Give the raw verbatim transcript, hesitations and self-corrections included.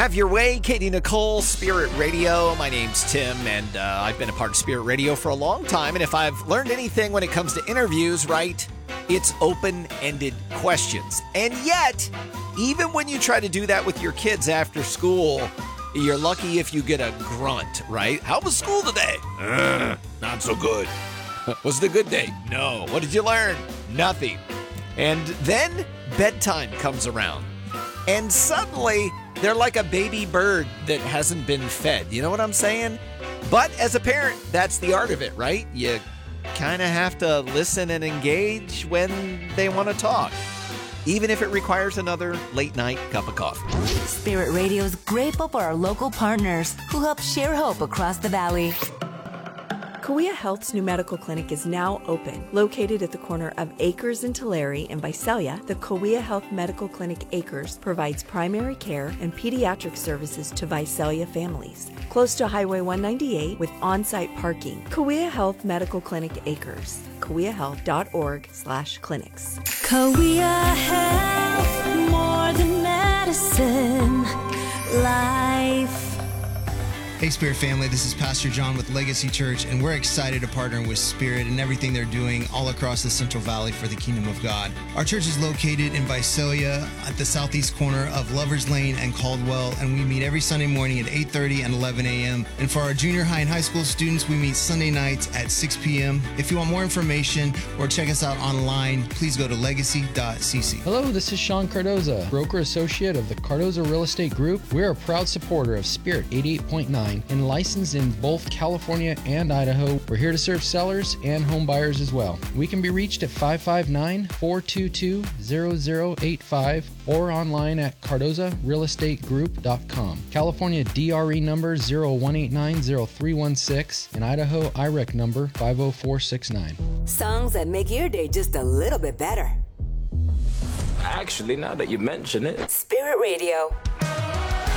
Have your way, Katie Nicole, Spirit Radio. My name's Tim, and uh, I've been a part of Spirit Radio for a long time. And if I've learned anything when it comes to interviews, right, it's open-ended questions. And yet, even when you try to do that with your kids after school, you're lucky if you get a grunt, right? How was school today? Uh, not so good. Was it a good day? No. What did you learn? Nothing. And then bedtime comes around. And suddenly, they're like a baby bird that hasn't been fed. You know what I'm saying? But as a parent, that's the art of it, right? You kind of have to listen and engage when they want to talk, even if it requires another late night cup of coffee. Spirit Radio is grateful for our local partners who help share hope across the valley. Kauai Health's new medical clinic is now open. Located at the corner of Acres and Tulare in Visalia, the Kauai Health Medical Clinic Acres provides primary care and pediatric services to Visalia families. Close to Highway one ninety-eight with on-site parking. Kauai Health Medical Clinic Acres. kauai health dot org slash clinics. Kauai Health, more than medicine, life. Hey Spirit family, this is Pastor John with Legacy Church, and we're excited to partner with Spirit and everything they're doing all across the Central Valley for the Kingdom of God. Our church is located in Visalia at the southeast corner of Lovers Lane and Caldwell, and we meet every Sunday morning at eight thirty and eleven a.m. And for our junior high and high school students, we meet Sunday nights at six p.m. If you want more information or check us out online, please go to legacy dot c c. Hello, this is Sean Cardoza, broker associate of the Cardoza Real Estate Group. We're a proud supporter of Spirit eighty-eight point nine and licensed in both California and Idaho. We're here to serve sellers and home buyers as well. We can be reached at five five nine, four two two, zero zero eight five or online at cardoza real estate group dot com. California D R E number zero one eight nine zero three one six and Idaho I R E C number five oh four six nine. Songs that make your day just a little bit better. Actually, now that you mention it. Spirit Radio.